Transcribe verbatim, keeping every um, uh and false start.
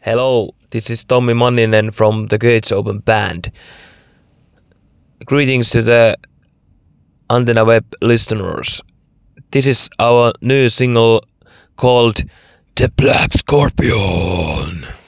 Hello, this is Tommi Manninen from the Gates Open Band. Greetings to the Antenna Web listeners. This is our new single called The Black Scorpion.